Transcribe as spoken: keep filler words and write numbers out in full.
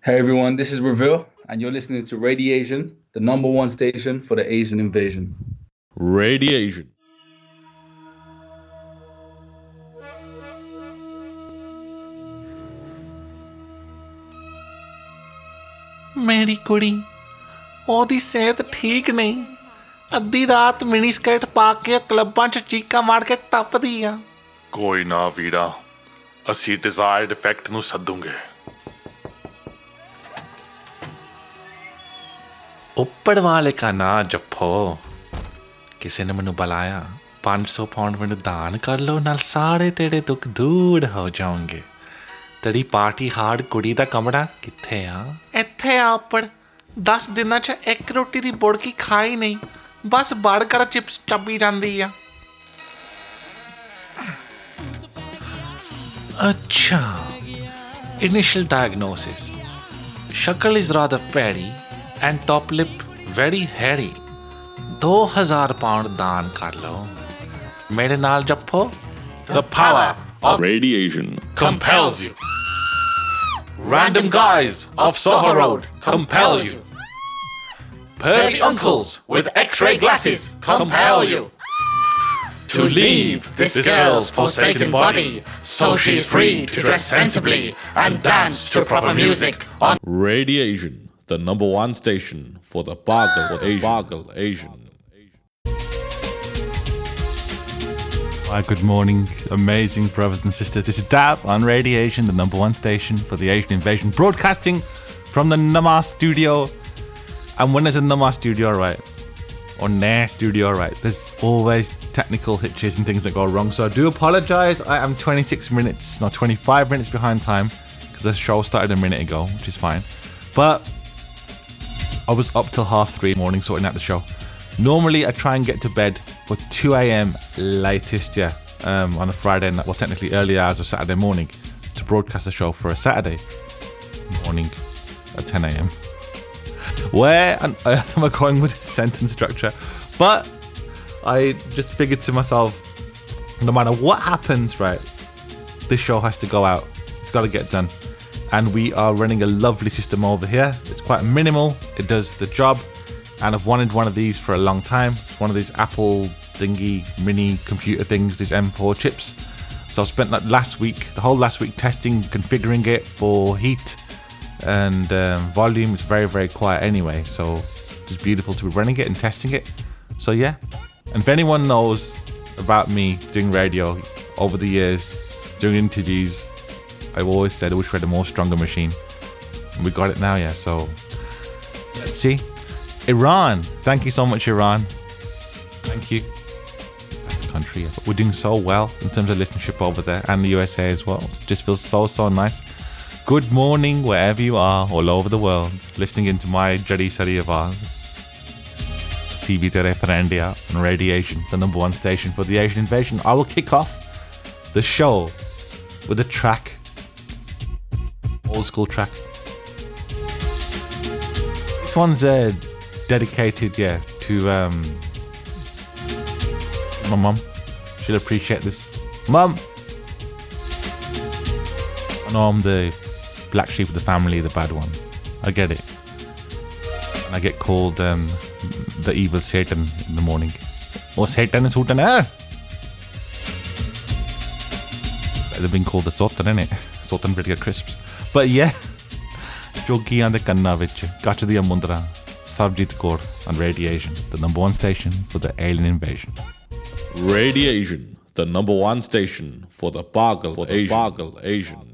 Hey everyone, this is Reveal, and you're listening to Radiation, the number one station for the Asian invasion. Radiation. ਮੇਰੀ ਕੁੜੀ ਉਹਦੀ ਸਿਹਤ ਠੀਕ ਨਹੀਂ ਅੱਧੀ ਰਾਤ ਮਿਨੀ ਸਕਰਟ ਪਾ ਕੇ ਕਲੱਬਾਂ 'ਚ ਚੀਕਾਂ ਮਾਰ ਕੇ ਟੱਪਦੀ ਆ। ਕੋਈ ਨਾ ਵੀਰਾ, ਅਸੀਂ ਡਿਜ਼ਾਇਰਡ ਇਫੈਕਟ ਨੂੰ ਸੱਦੂਗੇ। ਉੱਪਰ ਵਾਲੇ ਕਾ ਨਾ ਜੱਫੋ, ਕਿਸੇ ਨੇ ਮੈਨੂੰ ਬੁਲਾਇਆ, ਪੰਜ ਸੌ ਪਾਉਂਡ ਮੈਨੂੰ ਦਾਨ ਕਰ ਲਓ, ਨਾਲ ਸਾਰੇ ਤੇਰੇ ਦੁੱਖ ਦੂਰ ਹੋ ਜਾਣਗੇ। ਤੇਰੀ ਪਾਰਟੀ ਹਾਰਡ ਕੁੜੀ ਦਾ ਕਮਰਾ ਕਿੱਥੇ ਆ? ਇੱਥੇ ਆ ਉੱਪਰ। ਦਸ ਦਿਨਾਂ 'ਚ ਇੱਕ ਰੋਟੀ ਦੀ ਬੁੜਕੀ ਖਾਈ ਨਹੀਂ, ਬਸ ਬਰਗਰ ਚਿਪਸ ਚੱਬੀ ਜਾਂਦੀ ਆ। ਅੱਛਾ, ਇਨੀਸ਼ੀਅਲ ਡਾਇਗਨੋਸਿਸ, ਸ਼ਕਲ ਇਜ਼ ਰਾਦਰ ਪੈਰੀ and top lip very Harry. ਦੋ ਹਜ਼ਾਰ ਪਾਉਂਡ ਦਾਨ ਕਰ ਲਓ ਮੇਰੇ ਨਾਲ ਜੱਫੋ। The power of Radiation compels you. Random guys of Soho Road compel you. Pervy uncles with X-ray glasses compel you to leave this girl's forsaken body so she's free to dress sensibly and dance to proper music on Radiation, the number one station for the Bargle Asian. Bargle Asian. Hi, good morning, amazing brothers and sisters. This is Dav on Radiation, the number one station for the Asian invasion, broadcasting from the Namar studio. And when there's a Namar studio, right, or Nair studio, right, there's always technical hitches and things that go wrong. So I do apologize. I am twenty-six minutes, not twenty-five minutes behind time because the show started a minute ago, which is fine. But I was up till half three in the morning sorting out the show. Normally, I try and get to bed for two a.m. latest, yeah, um, on a Friday night, well, technically early hours of Saturday morning, to broadcast the show for a Saturday morning at ten a.m. Where on earth am I going with this sentence structure? But I just figured to myself, no matter what happens, right, this show has to go out. It's got to get done. And we are running a lovely system over here. It's quite minimal. It does the job. And I've wanted one of these for a long time. It's one of these Apple thingy mini computer things, these M four chips. So I spent that last week, the whole last week testing, configuring it for heat and um, volume. It's very, very quiet anyway. So it's just beautiful to be running it and testing it. So yeah. And if anyone knows about me doing radio over the years, doing interviews, I've always said I wish we had a more stronger machine. And we got it now, yeah. So let's see. Iran, thank you so much, Iran. Thank you. As a country, but we're doing so well in terms of listenership over there, and the U S A as well. It just feels so, so nice. Good morning, wherever you are, all over the world, listening into my Jari Sari Avaz. C B Tere for India on Radiation, the number one station for the Asian invasion. I will kick off the show with a track, old school track. This one's a uh, dedicated, yeah, to um, my mum. She'll appreciate this. Mum! I know I'm the black sheep of the family, the bad one. I get it. And I get called um, the evil Satan in the morning. Oh, Satan is Satan, eh? They've been called the Sotan, innit? Sotan Vidya crisps. But yeah, Jogiyan de Kanna vich, Gachadiya Mundra. Sarabjit Kaur on Radiation, the number one station for the alien invasion. Radiation, the number one station for the Bargle Asian. Bargle Asian.